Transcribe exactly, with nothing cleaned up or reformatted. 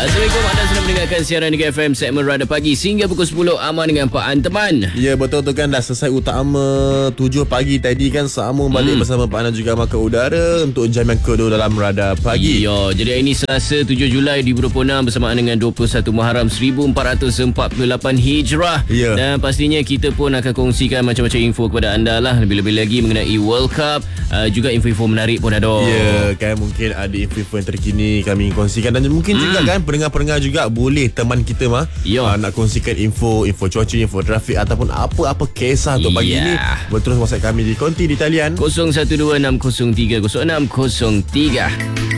Assalamualaikum, anda sedang mendengarkan siaran Negeri F M segmen Radar Pagi sehingga pukul sepuluh Aman dengan Pak An teman. Ya, betul tu kan, dah selesai utama tujuh pagi tadi kan, sambung balik hmm. bersama Pak An juga Maka Udara untuk jam yang kedua dalam Radar Pagi. Ya, jadi hari ini Selasa tujuh Julai dua ribu dua puluh enam bersamaan dengan dua puluh satu Muharram seribu empat ratus empat puluh lapan Hijrah. Ya. Dan pastinya kita pun akan kongsikan macam-macam info kepada anda lah, lebih-lebih lagi mengenai World Cup, uh, juga info-info menarik pun ada. Ya, kan mungkin ada info-info yang terkini kami kongsikan, dan mungkin hmm. juga kan pendengar-pendengar juga boleh teman kita mah uh, nak kongsikan info info cuaca, info trafik ataupun apa-apa kisah untuk pagi yeah. ni, berterus WhatsApp kami di konti di talian kosong satu dua enam kosong tiga kosong enam kosong tiga.